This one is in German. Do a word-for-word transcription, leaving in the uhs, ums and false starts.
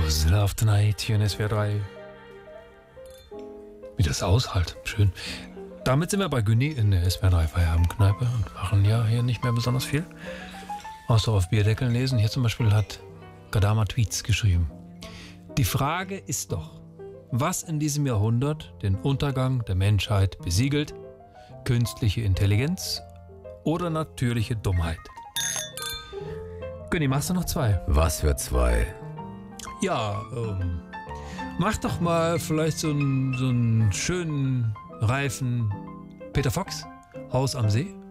Still After Night hier in S W R drei. Wie das aushält. Schön. Damit sind wir bei Günni in der S W R drei Feierabendkneipe und machen ja hier nicht mehr besonders viel. Außer auf Bierdeckeln lesen. Hier zum Beispiel hat Gadama Tweets geschrieben. Die Frage ist doch, was in diesem Jahrhundert den Untergang der Menschheit besiegelt? Künstliche Intelligenz oder natürliche Dummheit? Günni, machst du noch zwei? Was für zwei? Ja, ähm, mach doch mal vielleicht so einen, so einen schönen, reifen Peter Fox, Haus am See.